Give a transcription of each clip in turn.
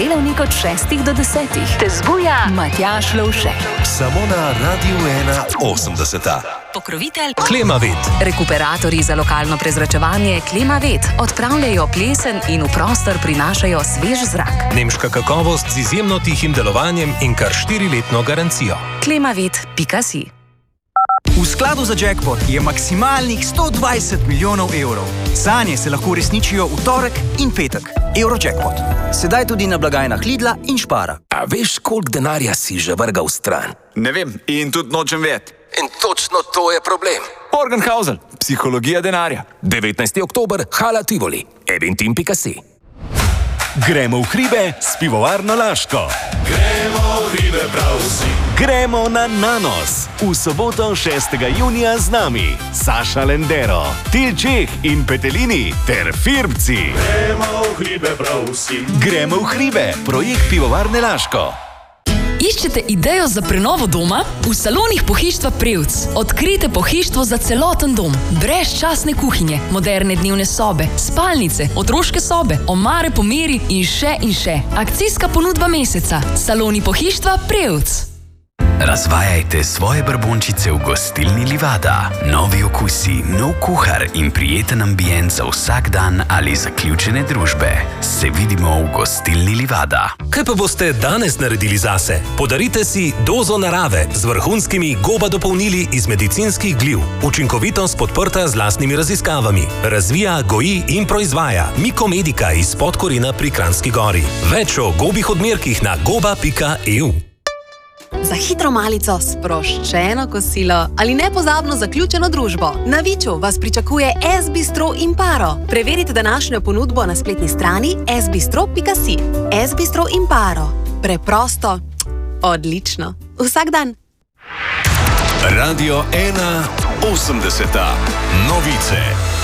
delavnik od 6 do 10. Te zbuja Matjaž Lovšek. Samo na Radiu 81. Pokrovitelj Klimavet. Rekuperatorji za lokalno prezračevanje Klimavet odpravljajo plesen in v prostor prinašajo svež zrak. Nemška kakovost z izjemno tihim delovanjem in kar 4-letno garancijo. Klimavet.si. V skladu za jackpot je maksimalnih 120 milijonov evrov. Sanje se lahko uresničijo v torek in petek. Eurojackpot. Sedaj tudi na blagajnah Lidla in Spara. A veš, koliko denarja si že vrgal stran? Ne vem in tudi nočem vedeti. In točno to je problem. Morgenhausen, psihologija denarja. 19. oktober, Hala Tivoli, eventim.si. Gremo v hribe s pivovarno Laško. Gremo v hribe prav vsi. Gremo na Nanos. V soboto 6. junija z nami Saša Lendero, Tilčeh in Petelini ter Firbci. Gremo v hribe prav vsi. Gremo v hribe, projekt pivovarne Laško. Iščete idejo za prenovo doma? V salonih Pohištva Prevc. Odkrite pohištvo za celoten dom. Brezčasne kuhinje, moderne dnevne sobe, spalnice, otroške sobe, omare po meri in še in še. Akcijska ponudba meseca. Saloni Pohištva Prevc. Razvajajte svoje brbončice v gostilni Livada. Novi okusi, nov kuhar in prijeten ambient za vsak dan ali zaključene družbe. Se vidimo v gostilni Livada. Kaj pa boste danes naredili zase? Podarite si dozo narave z vrhunskimi goba dopolnili iz medicinskih gliv. Učinkovitost podprta z lastnimi raziskavami. Razvija, goji in proizvaja Mikomedika iz Podkorina pri Kranjski Gori. Več o gobih odmerkih na goba.eu. Za hitro malico, sproščeno kosilo ali nepozabno zaključeno družbo. Na Viču vas pričakuje S-bistro Imparo. Preverite današnjo ponudbo na spletni strani sbistro.si. S-bistro Imparo. Preprosto, odlično. Vsak dan. Radio 81. Novice.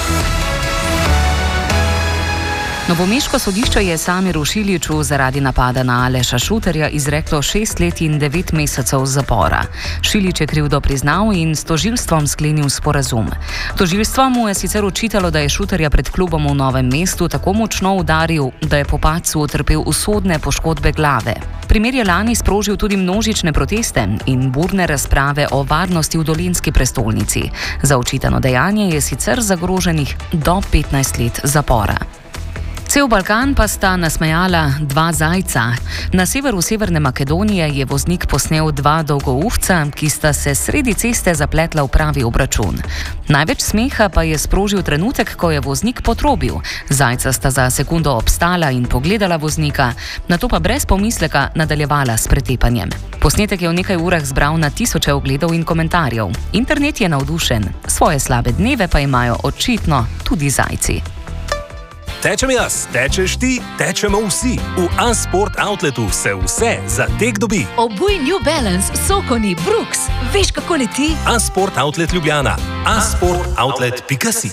Novomeško sodišče je Samiru Šiljiću zaradi napada na Aleša Šuterja izreklo 6 let in 9 mesecev zapora. Šiljić je krivdo priznal in s tožilstvom sklenil sporazum. Tožilstvo mu je sicer očitalo, da je Šuterja pred klubom v Novem mestu tako močno udaril, da je po padcu utrpel usodne poškodbe glave. Primer je lani sprožil tudi množične proteste in burne razprave o varnosti v dolenjski prestolnici. Za očitano dejanje je sicer zagroženih do 15 let zapora. Cel Balkan pa sta nasmejala 2 zajca. Na severu Severne Makedonije je voznik posnel 2 dolgouhca, ki sta se sredi ceste zapletla v pravi obračun. Največ smeha pa je sprožil trenutek, ko je voznik potrobil. Zajca sta za sekundo obstala in pogledala voznika, nato pa brez pomisleka nadaljevala s pretepanjem. Posnetek je v nekaj urah zbral na tisoče ogledov in komentarjev. Internet je navdušen, svoje slabe dneve pa imajo očitno tudi zajci. Tečem jaz, tečeš ti, tečemo vsi. V A-Sport Outletu se vse za tek dobi. Obuj New Balance, Sokoni, Brooks. Veš, kako leti? A-Sport Outlet Ljubljana. asportoutlet.si.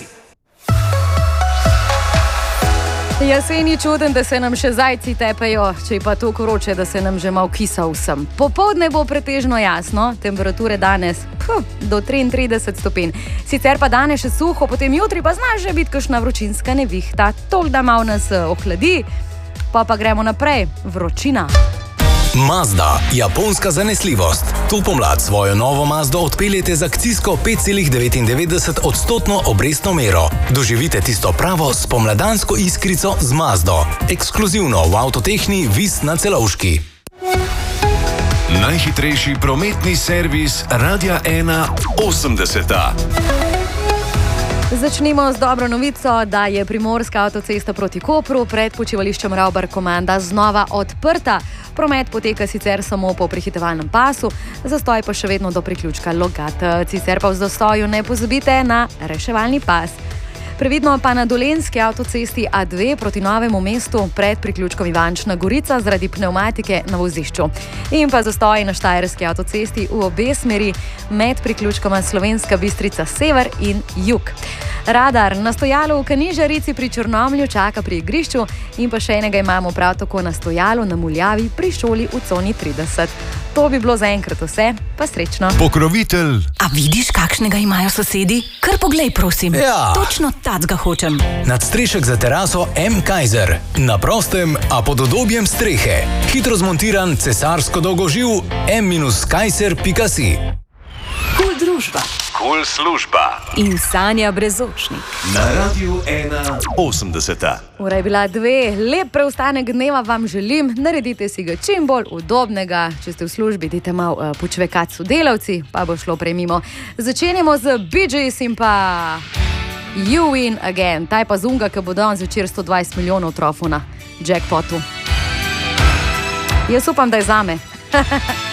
Jeseni čuden, da se nam še zajci tepejo, če pa to koroče, da se nam že malo kisa vsem. Popoldne bo pretežno jasno, temperature danes do 33 stopinj. Sicer pa danes še suho, potem jutri pa zna že biti kakšna vročinska nevihta. Toliko da malo nas ohladi, pa gremo naprej. Vročina. Mazda, japonska zanesljivost. To pomlad svojo novo Mazdo odpeljete z akcijsko 5,99% obrestno mero. Doživite tisto pravo spomladansko iskrico z Mazdo. Ekskluzivno v Avtotehni Vis na Celovški. Najhitrejši prometni servis Radia 81. Začnimo z dobro novico, da je primorska avtocesta proti Kopru pred počivališčem Ravbar-Komanda znova odprta. Promet poteka sicer samo po prehitevalnem pasu, zastoj pa še vedno do priključka Logat. Sicer pa v zastoju ne pozabite na reševalni pas. Previdno pa na dolenjski avtocesti A2 proti Novemu mestu pred priključkom Ivančna Gorica zaradi pnevmatike na vozišču. In pa zastoji na štajerski avtocesti v obe smeri med priključkoma Slovenska Bistrica sever in jug. Radar na stojalu v Kanižarici pri Črnomlju čaka pri igrišču in pa še enega imamo prav tako na stojalu na Muljavi pri šoli v coni 30. To bi bilo zaenkrat vse, pa srečno. Pokrovitelj. A vidiš, kakšnega imajo sosedi? Kar poglej, prosim. Ja. Točno tacga hočem. Nadstrešek za teraso M. Kaiser. Na prostem, a pod udobjem strehe. Hitro zmontiran cesarsko dolgoživ m-kaiser.si. Kul družba. Kul služba. In Sanja Brezočnik. Na Radiu 1.80. Ura je bila 2, lep preostanek dneva vam želim, naredite si ga čim bolj udobnega, če ste v službi, dajte malo počvekat sodelavci, pa bo šlo prej mimo. Začenjamo z Bee Gees in pa You Win Again, taj pa zunga, ki bo danes zvečer 120 milijonov trofov na jackpotu. Jaz upam, da je zame.